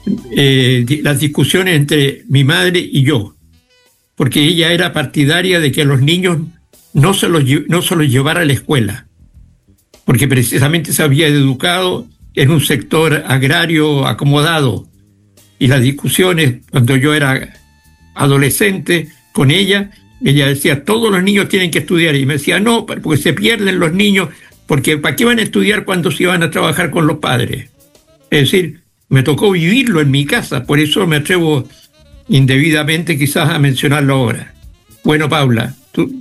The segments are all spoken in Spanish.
las discusiones entre mi madre y yo, porque ella era partidaria de que a los niños no se los llevara a la escuela, porque precisamente se había educado en un sector agrario acomodado, y las discusiones cuando yo era adolescente con ella decía, todos los niños tienen que estudiar, y me decía, no, porque se pierden los niños, porque ¿para qué van a estudiar cuando se van a trabajar con los padres? Es decir, me tocó vivirlo en mi casa, por eso me atrevo indebidamente quizás a mencionarlo ahora. Bueno, Paula,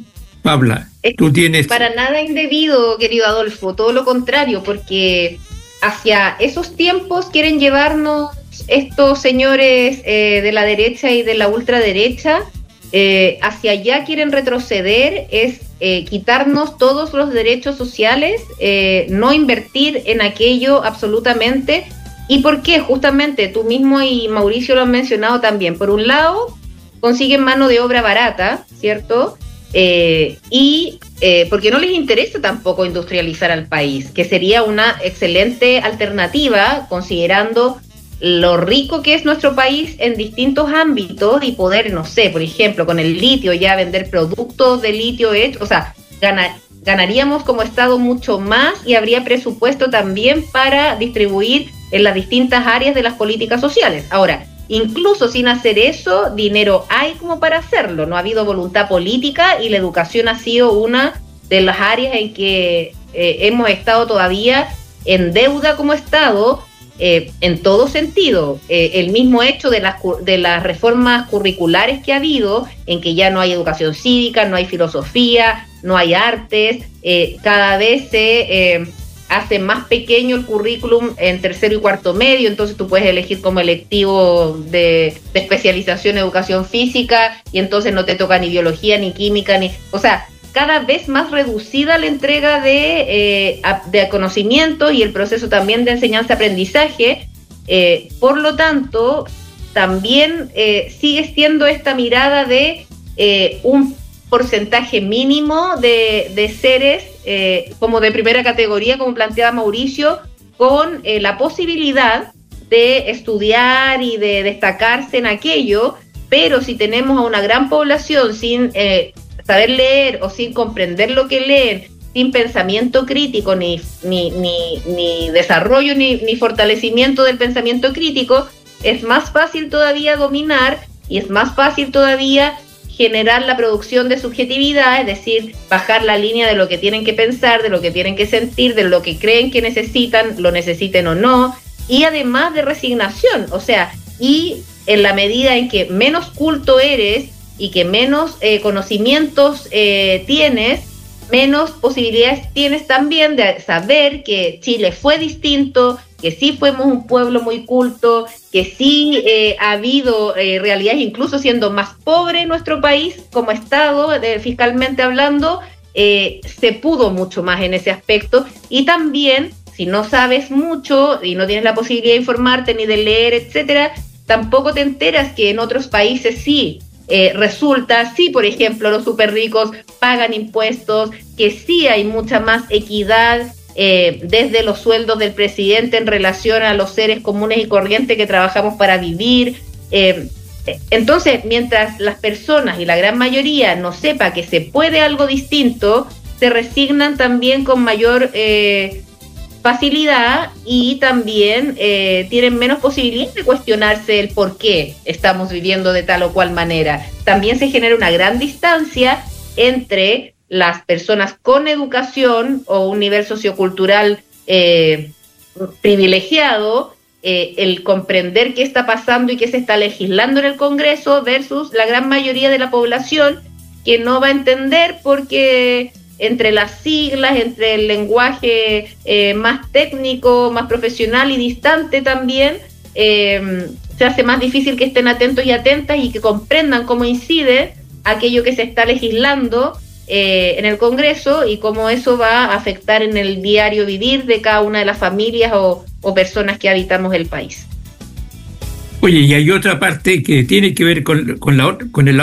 tú tienes... Para nada indebido, querido Adolfo, todo lo contrario, porque hacia esos tiempos quieren llevarnos estos señores de la derecha y de la ultraderecha, hacia allá quieren retroceder, es quitarnos todos los derechos sociales, no invertir en aquello absolutamente. ¿Y por qué? Justamente tú mismo y Mauricio lo han mencionado también. Por un lado, consiguen mano de obra barata, ¿cierto? Y porque no les interesa tampoco industrializar al país, que sería una excelente alternativa considerando lo rico que es nuestro país en distintos ámbitos y poder, no sé, por ejemplo, con el litio ya vender productos de litio hechos, o sea, ganaríamos como Estado mucho más y habría presupuesto también para distribuir en las distintas áreas de las políticas sociales. Ahora, incluso sin hacer eso, dinero hay como para hacerlo, no ha habido voluntad política y la educación ha sido una de las áreas en que hemos estado todavía en deuda como Estado, en todo sentido. El mismo hecho de las reformas curriculares que ha habido, en que ya no hay educación cívica, no hay filosofía, no hay artes, cada vez se hace más pequeño el currículum en tercero y cuarto medio, entonces tú puedes elegir como electivo de especialización educación física y entonces no te toca ni biología, ni química, o sea, cada vez más reducida la entrega de conocimiento y el proceso también de enseñanza-aprendizaje. Por lo tanto, también sigue siendo esta mirada de un porcentaje mínimo de seres como de primera categoría, como planteaba Mauricio, con la posibilidad de estudiar y de destacarse en aquello, pero si tenemos a una gran población sin saber leer o sin comprender lo que leen, sin pensamiento crítico, ni desarrollo, ni fortalecimiento del pensamiento crítico, es más fácil todavía dominar y es más fácil todavía generar la producción de subjetividad, es decir, bajar la línea de lo que tienen que pensar, de lo que tienen que sentir, de lo que creen que necesitan, lo necesiten o no, y además de resignación, o sea, y en la medida en que menos culto eres y que menos conocimientos tienes, menos posibilidades tienes también de saber que Chile fue distinto, que sí fuimos un pueblo muy culto, que sí ha habido realidades, incluso siendo más pobre nuestro país como Estado, fiscalmente hablando, se pudo mucho más en ese aspecto. Y también, si no sabes mucho y no tienes la posibilidad de informarte ni de leer, etcétera, tampoco te enteras que en otros países sí resulta, sí, por ejemplo, los súper ricos pagan impuestos, que sí hay mucha más equidad desde los sueldos del presidente en relación a los seres comunes y corrientes que trabajamos para vivir. Entonces, mientras las personas y la gran mayoría no sepa que se puede algo distinto, se resignan también con mayor facilidad y también tienen menos posibilidad de cuestionarse el por qué estamos viviendo de tal o cual manera. También se genera una gran distancia entre las personas con educación o un nivel sociocultural privilegiado, el comprender qué está pasando y qué se está legislando en el Congreso versus la gran mayoría de la población que no va a entender porque entre las siglas, entre el lenguaje más técnico, más profesional y distante también, se hace más difícil que estén atentos y atentas y que comprendan cómo incide aquello que se está legislando en el Congreso y cómo eso va a afectar en el diario vivir de cada una de las familias o personas que habitamos el país. Oye, y hay otra parte que tiene que ver con el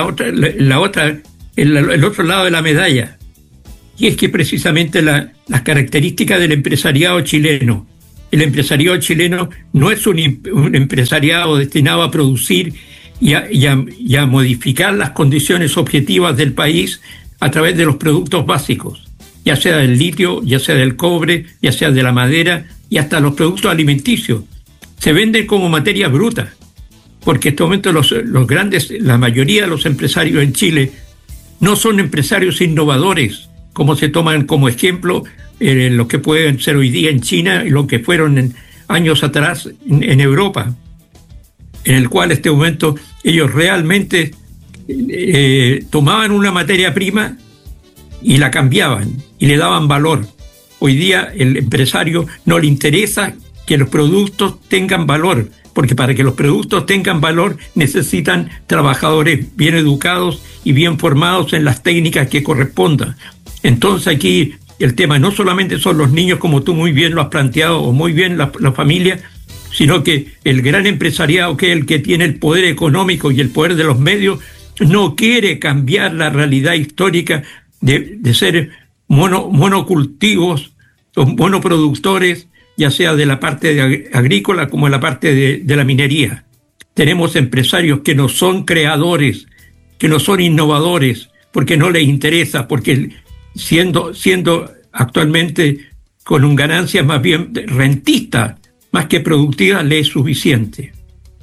otro lado de la medalla, y es que precisamente las características del empresariado chileno, el empresariado chileno no es un empresariado destinado a producir y a modificar las condiciones objetivas del país a través de los productos básicos, ya sea del litio, ya sea del cobre, ya sea de la madera y hasta los productos alimenticios. Se venden como materia bruta, porque en este momento los grandes, la mayoría de los empresarios en Chile no son empresarios innovadores, como se toman como ejemplo lo que pueden ser hoy día en China y lo que fueron en años atrás en Europa, en el cual en este momento ellos realmente tomaban una materia prima y la cambiaban y le daban valor. Hoy día el empresario no le interesa que los productos tengan valor, porque para que los productos tengan valor necesitan trabajadores bien educados y bien formados en las técnicas que correspondan. Entonces aquí el tema no solamente son los niños, como tú muy bien lo has planteado, o muy bien la familia, sino que el gran empresariado, que es el que tiene el poder económico y el poder de los medios, no quiere cambiar la realidad histórica de ser monocultivos o monoproductores, ya sea de la parte agrícola como de la parte de la minería. Tenemos empresarios que no son creadores, que no son innovadores, porque no les interesa, porque siendo actualmente con ganancias más bien rentistas, más que productivas, le es suficiente.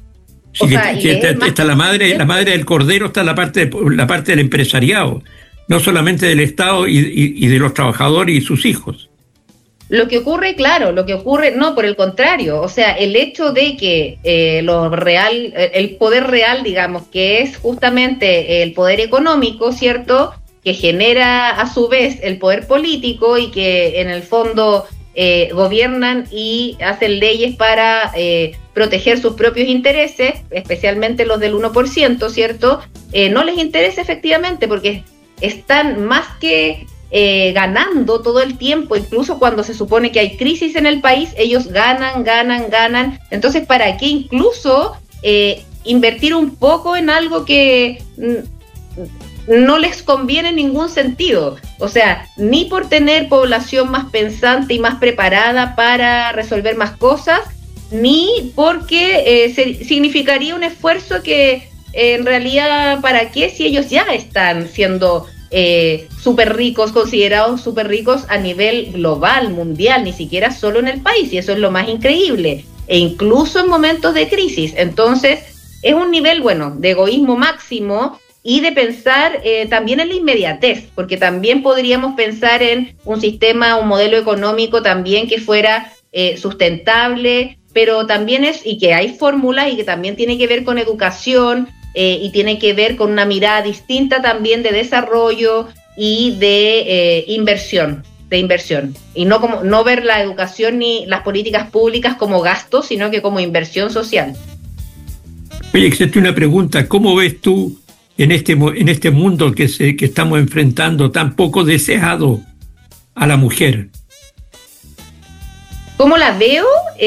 Está la madre del cordero, está la parte del empresariado, no solamente del Estado y de los trabajadores y sus hijos. Lo que ocurre, no, por el contrario, o sea, el hecho de que el poder real, digamos, que es justamente el poder económico, ¿cierto?, que genera a su vez el poder político y que en el fondo gobiernan y hacen leyes para proteger sus propios intereses, especialmente los del 1%, ¿cierto?, no les interesa efectivamente, porque están más que ganando todo el tiempo, incluso cuando se supone que hay crisis en el país, ellos ganan. Entonces, ¿para qué incluso invertir un poco en algo que no les conviene en ningún sentido? O sea, ni por tener población más pensante y más preparada para resolver más cosas, ni porque significaría un esfuerzo que en realidad, ¿para qué? Si ellos ya están siendo súper ricos, considerados súper ricos a nivel global, mundial, ni siquiera solo en el país, y eso es lo más increíble, e incluso en momentos de crisis. Entonces, es un nivel, de egoísmo máximo y de pensar también en la inmediatez, porque también podríamos pensar en un sistema, un modelo económico también que fuera sustentable, pero también y que hay fórmulas y que también tiene que ver con educación, y tiene que ver con una mirada distinta también de desarrollo y de inversión, y no ver la educación ni las políticas públicas como gasto, sino que como inversión social. Oye, existe una pregunta: ¿cómo ves tú en este mundo que estamos enfrentando tan poco deseado a la mujer? ¿Cómo la veo?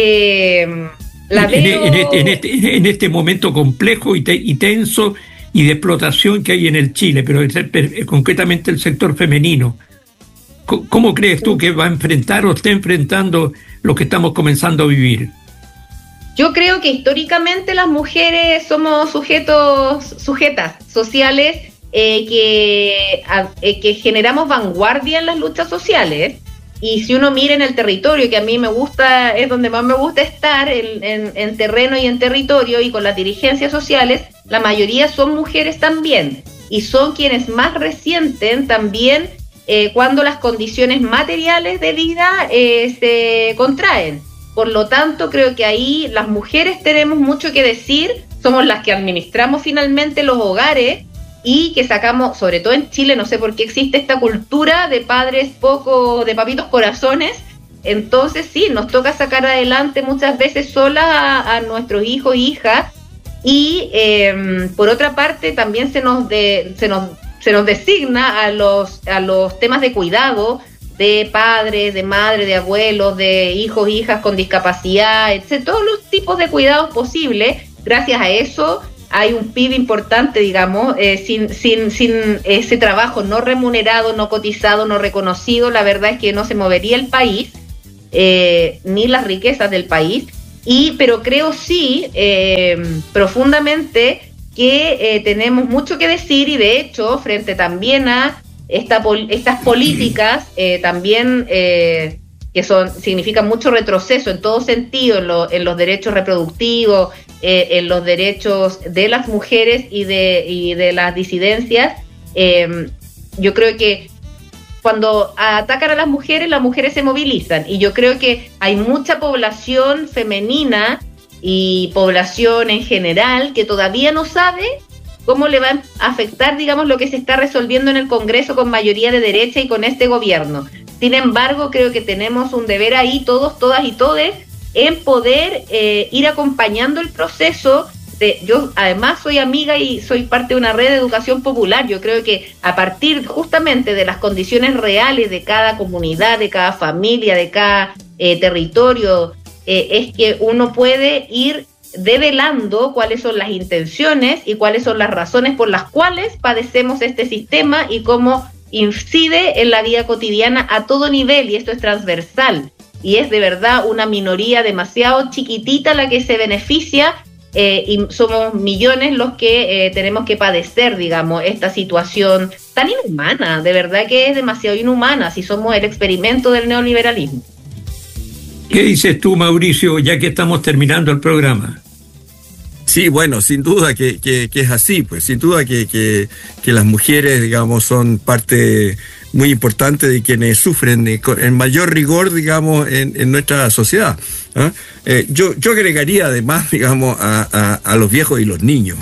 En este momento complejo y tenso y de explotación que hay en el Chile, pero concretamente el sector femenino. ¿Cómo crees tú que va a enfrentar o está enfrentando lo que estamos comenzando a vivir? Yo creo que históricamente las mujeres somos sujetas sociales que generamos vanguardia en las luchas sociales. Y si uno mira en el territorio, que a mí me gusta, es donde más me gusta estar, en terreno y en territorio y con las dirigencias sociales, la mayoría son mujeres también. Y son quienes más resienten también cuando las condiciones materiales de vida se contraen. Por lo tanto, creo que ahí las mujeres tenemos mucho que decir, somos las que administramos finalmente los hogares, y que sacamos, sobre todo en Chile, no sé por qué existe esta cultura de padres de papitos corazones. Entonces sí, nos toca sacar adelante muchas veces solas a nuestros hijos e hijas, y por otra parte también se nos designa a los temas de cuidado de padres, de madres, de abuelos, de hijos e hijas con discapacidad, etc. Todos los tipos de cuidados posibles. Gracias a eso hay un PIB importante, digamos, sin ese trabajo no remunerado, no cotizado, no reconocido, la verdad es que no se movería el país. ni las riquezas del país, pero creo sí profundamente que tenemos mucho que decir, y de hecho frente también a estas políticas también que significan mucho retroceso en todo sentido, en los derechos reproductivos, en los derechos de las mujeres y de las disidencias. Yo creo que cuando atacan a las mujeres se movilizan, y yo creo que hay mucha población femenina y población en general que todavía no sabe cómo le va a afectar, digamos, lo que se está resolviendo en el Congreso con mayoría de derecha y con este gobierno. Sin embargo, creo que tenemos un deber ahí, todos, todas y todes, en poder ir acompañando el proceso. Yo además soy amiga y soy parte de una red de educación popular. Yo creo que a partir justamente de las condiciones reales de cada comunidad, de cada familia, de cada territorio, es que uno puede ir develando cuáles son las intenciones y cuáles son las razones por las cuales padecemos este sistema y cómo incide en la vida cotidiana a todo nivel, y esto es transversal, y es de verdad una minoría demasiado chiquitita la que se beneficia, y somos millones los que tenemos que padecer, digamos, esta situación tan inhumana. De verdad que es demasiado inhumana si somos el experimento del neoliberalismo. ¿Qué dices tú, Mauricio, ya que estamos terminando el programa? Sí, bueno, sin duda que es así, pues sin duda que las mujeres, digamos, son parte muy importante de quienes sufren en mayor rigor, digamos, en nuestra sociedad. Yo agregaría además, digamos, a los viejos y los niños,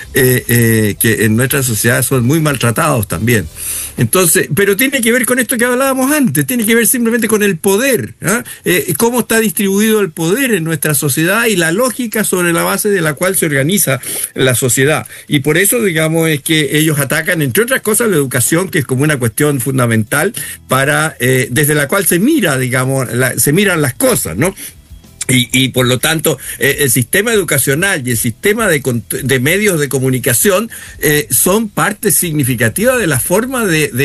que en nuestra sociedad son muy maltratados también. Entonces, pero tiene que ver con esto que hablábamos antes, tiene que ver simplemente con el poder, cómo está distribuido el poder en nuestra sociedad y la lógica sobre la base de la cual se organiza la sociedad. Y por eso, digamos, es que ellos atacan, entre otras cosas, la educación, que es como una cuestión fundamental para desde la cual se mira, digamos, se miran las cosas, ¿no? Y por lo tanto, el sistema educacional y el sistema de medios de comunicación son parte significativa de la forma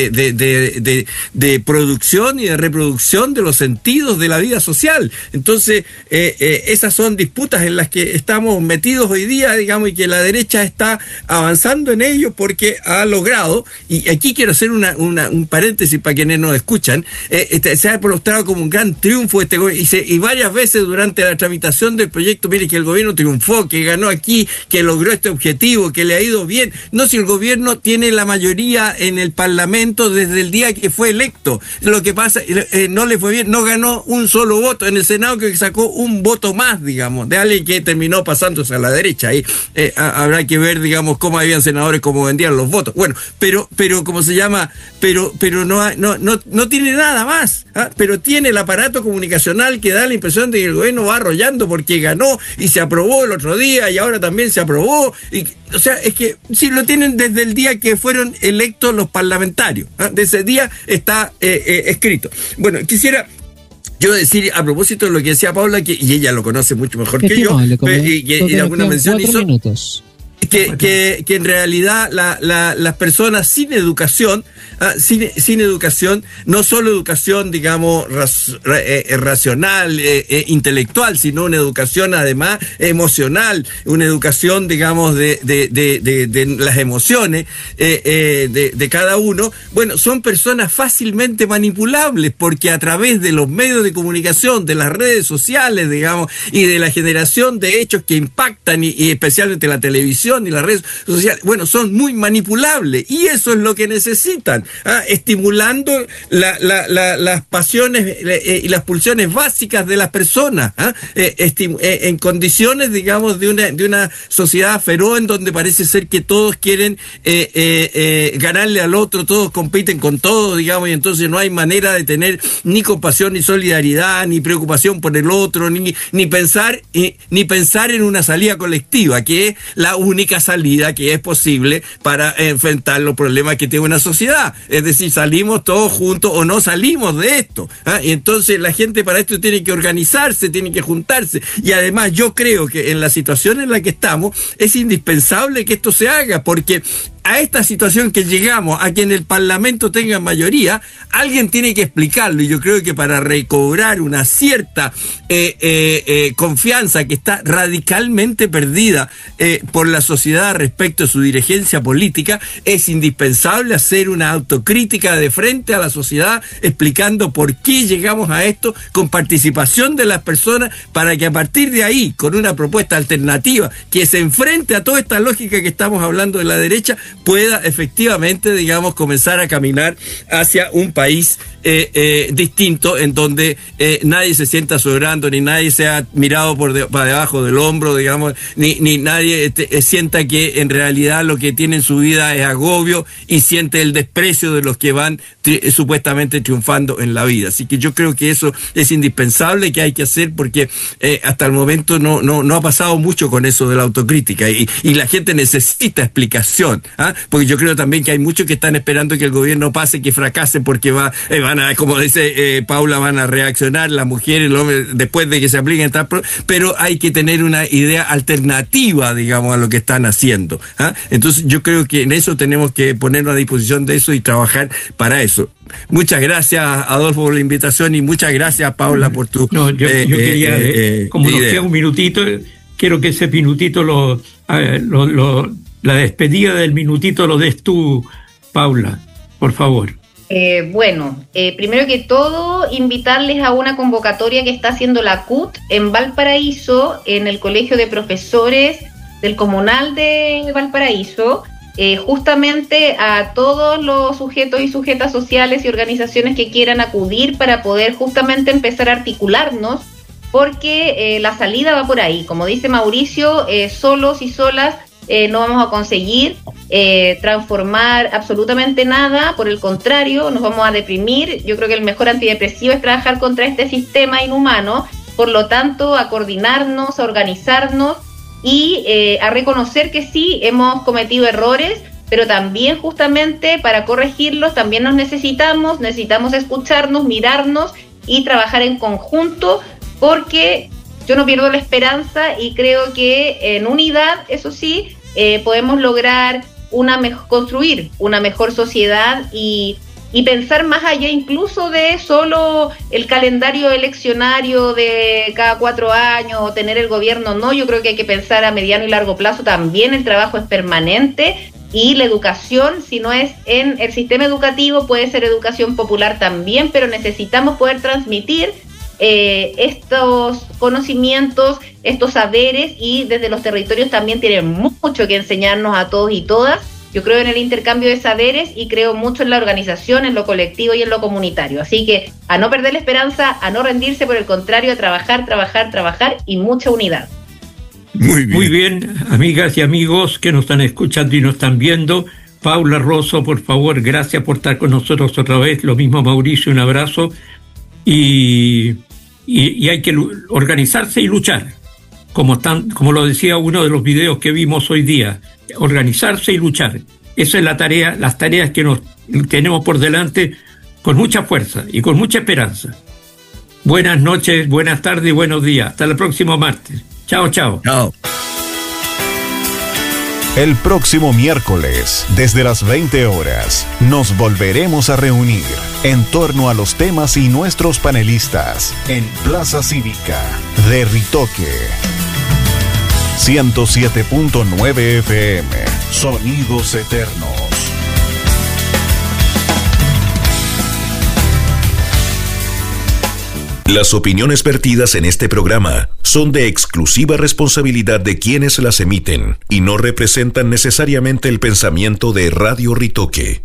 de producción y de reproducción de los sentidos de la vida social. Entonces, esas son disputas en las que estamos metidos hoy día, digamos, y que la derecha está avanzando en ello porque ha logrado, y aquí quiero hacer un paréntesis para quienes nos escuchan, se ha mostrado como un gran triunfo y varias veces durante la tramitación del proyecto, mire que el gobierno triunfó, que ganó aquí, que logró este objetivo, que le ha ido bien. No, si el gobierno tiene la mayoría en el Parlamento desde el día que fue electo. Lo que pasa, no le fue bien, no ganó un solo voto. En el Senado que sacó un voto más, digamos, de alguien que terminó pasándose a la derecha. Ahí habrá que ver, digamos, cómo habían senadores, cómo vendían los votos. Bueno, pero ¿cómo se llama? Pero no tiene nada más, pero tiene el aparato comunicacional que da la impresión de que el gobierno va arrollando porque ganó y se aprobó el otro día y ahora también se aprobó. O sea, es que sí, lo tienen desde el día que fueron electos los parlamentarios. De ese día está escrito. Bueno, quisiera yo decir, a propósito de lo que decía Paula, y ella lo conoce mucho mejor que yo, y alguna mención hizo, que en realidad las personas sin educación, sin educación, no solo educación, digamos, racional, intelectual, sino una educación además emocional, una educación, digamos, de las emociones de cada uno. Bueno, son personas fácilmente manipulables porque a través de los medios de comunicación, de las redes sociales, digamos, y de la generación de hechos que impactan y especialmente la televisión y las redes sociales, bueno, son muy manipulables y eso es lo que necesitan, estimulando las pasiones y las pulsiones básicas de las personas, en condiciones, digamos, de una sociedad feroz en donde parece ser que todos quieren ganarle al otro, todos compiten con todos, digamos, y entonces no hay manera de tener ni compasión, ni solidaridad, ni preocupación por el otro, ni pensar en una salida colectiva, que es la única salida que es posible para enfrentar los problemas que tiene una sociedad. Es decir, salimos todos juntos o no salimos de esto. Y entonces la gente para esto tiene que organizarse, tiene que juntarse. Y además yo creo que en la situación en la que estamos es indispensable que esto se haga, porque a esta situación que llegamos, a que en el Parlamento tengan mayoría, alguien tiene que explicarlo, y yo creo que para recobrar una cierta confianza que está radicalmente perdida por la sociedad respecto a su dirigencia política, es indispensable hacer una autocrítica de frente a la sociedad, explicando por qué llegamos a esto, con participación de las personas, para que a partir de ahí, con una propuesta alternativa que se enfrente a toda esta lógica que estamos hablando de la derecha, pueda efectivamente, digamos, comenzar a caminar hacia un país distinto, en donde nadie se sienta sobrando, ni nadie sea mirado para debajo del hombro, digamos, ni nadie sienta que en realidad lo que tiene en su vida es agobio y siente el desprecio de los que van supuestamente triunfando en la vida. Así que yo creo que eso es indispensable, que hay que hacer, porque hasta el momento no ha pasado mucho con eso de la autocrítica, y la gente necesita explicación, porque yo creo también que hay muchos que están esperando que el gobierno pase, que fracase, porque van a, como dice Paula, van a reaccionar las mujeres, los hombres, después de que se apliquen estas, pero hay que tener una idea alternativa, digamos, a lo que están haciendo. Entonces yo creo que en eso tenemos que ponernos a disposición de eso y trabajar para eso. Muchas gracias, Adolfo, por la invitación, y muchas gracias, Paula, por tu yo quería, como nos queda un minutito, quiero que ese minutito la despedida del minutito lo des tú, Paula, por favor. Primero que todo, invitarles a una convocatoria que está haciendo la CUT en Valparaíso, en el Colegio de Profesores del Comunal de Valparaíso, justamente a todos los sujetos y sujetas sociales y organizaciones que quieran acudir, para poder justamente empezar a articularnos, porque la salida va por ahí. Como dice Mauricio, solos y solas no vamos a conseguir transformar absolutamente nada, por el contrario, nos vamos a deprimir. Yo creo que el mejor antidepresivo es trabajar contra este sistema inhumano, por lo tanto, a coordinarnos, a organizarnos y a reconocer que sí, hemos cometido errores, pero también justamente para corregirlos también nos necesitamos escucharnos, mirarnos y trabajar en conjunto, porque yo no pierdo la esperanza y creo que en unidad, eso sí, podemos lograr construir una mejor sociedad y pensar más allá incluso de solo el calendario eleccionario de cada 4 años o tener el gobierno. No, yo creo que hay que pensar a mediano y largo plazo también. El trabajo es permanente, y la educación, si no es en el sistema educativo, puede ser educación popular también, pero necesitamos poder transmitir estos conocimientos, estos saberes, y desde los territorios también tienen mucho que enseñarnos a todos y todas. Yo creo en el intercambio de saberes y creo mucho en la organización, en lo colectivo y en lo comunitario. Así que a no perder la esperanza, a no rendirse, por el contrario, a trabajar y mucha unidad. Muy bien, amigas y amigos que nos están escuchando y nos están viendo. Paula Rosso, por favor, gracias por estar con nosotros otra vez. Lo mismo, Mauricio, un abrazo. Y hay que organizarse y luchar, como lo decía uno de los videos que vimos hoy día, organizarse y luchar. Esa es la tarea, las tareas que nos tenemos por delante, con mucha fuerza y con mucha esperanza. Buenas noches, buenas tardes y buenos días. Hasta el próximo martes. Chao, chao. Chao. El próximo miércoles, desde las 20 horas, nos volveremos a reunir en torno a los temas y nuestros panelistas en Plaza Cívica de Ritoque. 107.9 FM, Sonidos Eternos. Las opiniones vertidas en este programa son de exclusiva responsabilidad de quienes las emiten y no representan necesariamente el pensamiento de Radio Ritoque.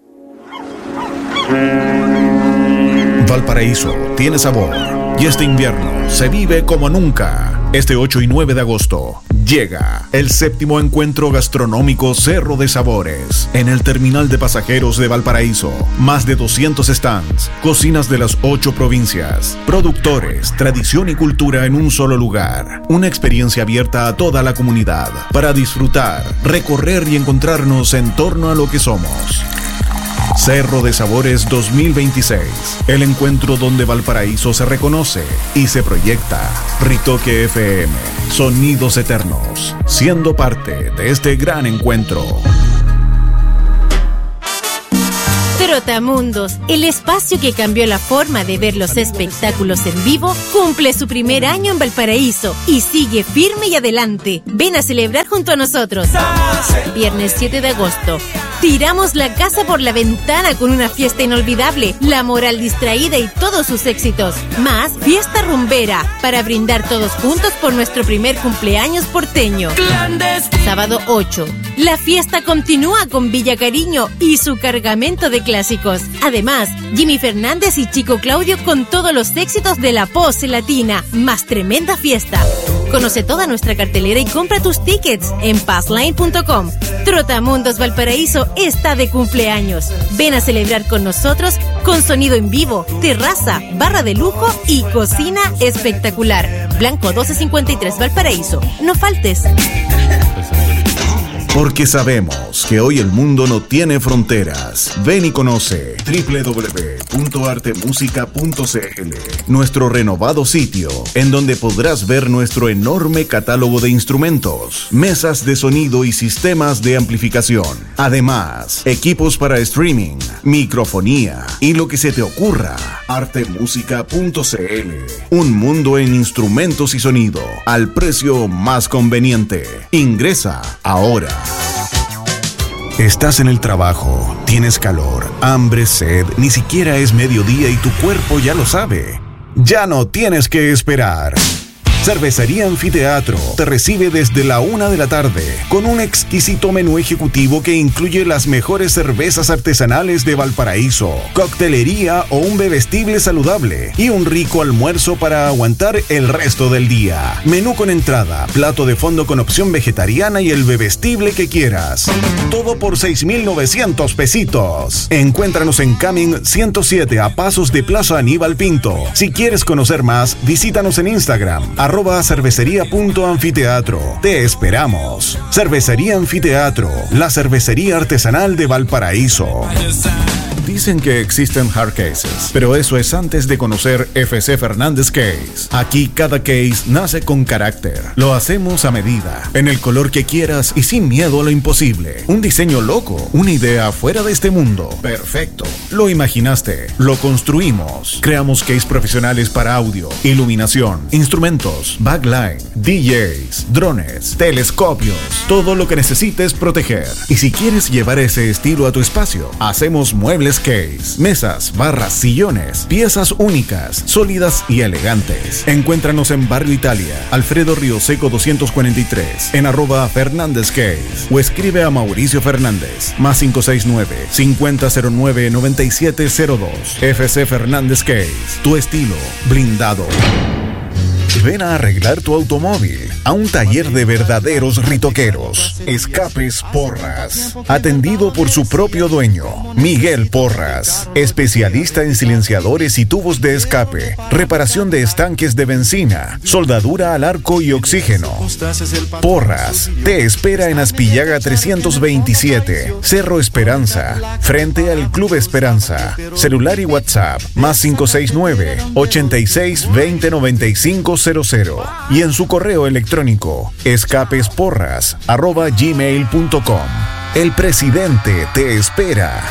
Valparaíso tiene sabor y este invierno se vive como nunca. Este 8 y 9 de agosto llega el 7º encuentro gastronómico Cerro de Sabores en el terminal de pasajeros de Valparaíso. Más de 200 stands, cocinas de las 8 provincias, productores, tradición y cultura en un solo lugar. Una experiencia abierta a toda la comunidad para disfrutar, recorrer y encontrarnos en torno a lo que somos. Cerro de Sabores 2026, el encuentro donde Valparaíso se reconoce y se proyecta. Ritoque FM, Sonidos Eternos, siendo parte de este gran encuentro. Trotamundos, el espacio que cambió la forma de ver los espectáculos en vivo, cumple su primer año en Valparaíso y sigue firme y adelante. Ven a celebrar junto a nosotros. Viernes 7 de agosto. Tiramos la casa por la ventana con una fiesta inolvidable, La Moral Distraída y todos sus éxitos. Más fiesta rumbera para brindar todos juntos por nuestro primer cumpleaños porteño. Sábado 8. La fiesta continúa con Villa Cariño y su cargamento de clásicos. Además, Jimmy Fernández y Chico Claudio con todos los éxitos de la pose latina. Más tremenda fiesta. Conoce toda nuestra cartelera y compra tus tickets en passline.com. Trotamundos Valparaíso está de cumpleaños. Ven a celebrar con nosotros con sonido en vivo, terraza, barra de lujo y cocina espectacular. Blanco 1253 Valparaíso. No faltes. Porque sabemos que hoy el mundo no tiene fronteras. Ven y conoce www.artemusica.cl, nuestro renovado sitio, en donde podrás ver nuestro enorme catálogo de instrumentos, mesas de sonido y sistemas de amplificación. Además, equipos para streaming, microfonía y lo que se te ocurra. Artemusica.cl, un mundo en instrumentos y sonido, al precio más conveniente. Ingresa ahora. Estás en el trabajo, tienes calor, hambre, sed, ni siquiera es mediodía y tu cuerpo ya lo sabe. Ya no tienes que esperar. Cervecería Anfiteatro te recibe desde la 1 de la tarde con un exquisito menú ejecutivo que incluye las mejores cervezas artesanales de Valparaíso, coctelería o un bebestible saludable y un rico almuerzo para aguantar el resto del día. Menú con entrada, plato de fondo con opción vegetariana y el bebestible que quieras. Todo por 6,900 pesitos. Encuéntranos en Camin 107 a pasos de Plaza Aníbal Pinto. Si quieres conocer más, visítanos en Instagram @cervecería.anfiteatro. Te esperamos. Cervecería Anfiteatro, la cervecería artesanal de Valparaíso. Dicen que existen hard cases, pero eso es antes de conocer FC Fernández Case. Aquí cada case nace con carácter. Lo hacemos a medida, en el color que quieras y sin miedo a lo imposible. Un diseño loco, una idea fuera de este mundo. Perfecto. Lo imaginaste, lo construimos. Creamos case profesionales para audio, iluminación, instrumentos, backline, DJs, drones, telescopios, todo lo que necesites proteger. Y si quieres llevar ese estilo a tu espacio, hacemos muebles case, mesas, barras, sillones, piezas únicas, sólidas y elegantes. Encuéntranos en Barrio Italia, Alfredo Río Seco 243, en @Fernández Case, o escribe a Mauricio Fernández, más 569-5009-9702. FC Fernández Case, tu estilo blindado. Ven a arreglar tu automóvil a un taller de verdaderos ritoqueros. Escapes Porras. Atendido por su propio dueño, Miguel Porras. Especialista en silenciadores y tubos de escape, reparación de estanques de benzina, soldadura al arco y oxígeno. Porras te espera en Aspillaga 327, Cerro Esperanza, frente al Club Esperanza. Celular y WhatsApp, más 569-8620-9500. Y en su correo electrónico escapesporras@gmail.com. El presidente te espera.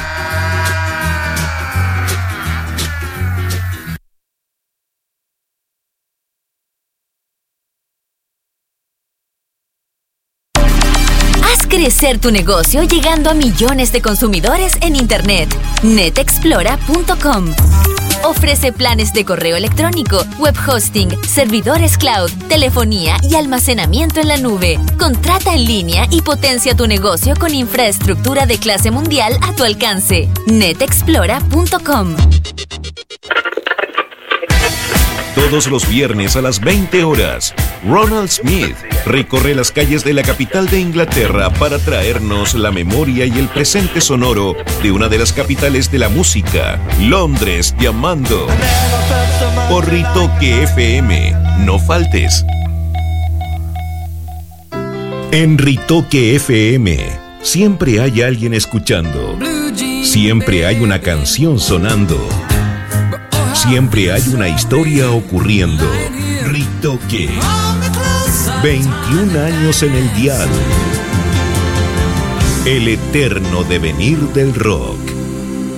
Haz crecer tu negocio llegando a millones de consumidores en Internet. netexplora.com. Ofrece planes de correo electrónico, web hosting, servidores cloud, telefonía y almacenamiento en la nube. Contrata en línea y potencia tu negocio con infraestructura de clase mundial a tu alcance. netexplora.com. Todos los viernes a las 20 horas, Ronald Smith recorre las calles de la capital de Inglaterra para traernos la memoria y el presente sonoro de una de las capitales de la música, Londres, llamando por Ritoque FM. No faltes. En Ritoque FM siempre hay alguien escuchando, siempre hay una canción sonando, siempre hay una historia ocurriendo. Ritoque. 21 años en el dial. El eterno devenir del rock.